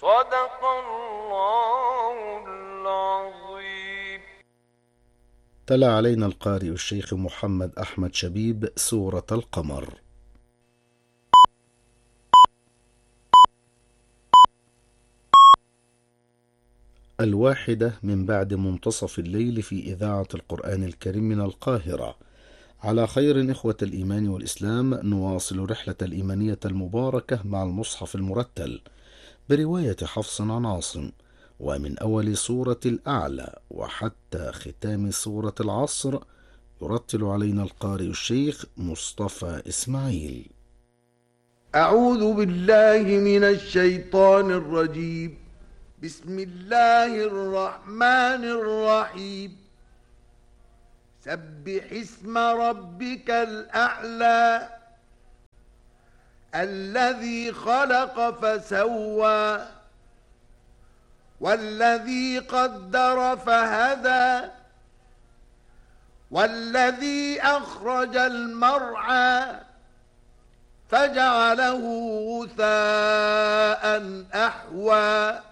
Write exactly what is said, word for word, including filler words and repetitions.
صدق الله العظيم. تلا علينا القارئ الشيخ محمد أحمد شبيب سورة القمر. الواحدة من بعد منتصف الليل في إذاعة القرآن الكريم من القاهرة. على خير إخوة الإيمان والإسلام، نواصل رحلة الإيمانية المباركة مع المصحف المرتل برواية حفص عن عاصم، ومن أول سورة الأعلى وحتى ختام سورة العصر، يرتل علينا القارئ الشيخ مصطفى إسماعيل. أعوذ بالله من الشيطان الرجيم. بسم الله الرحمن الرحيم. سبح اسم ربك الأعلى الذي خلق فسوى والذي قدر فهدى والذي أخرج المرعى فجعله غثاء أحوى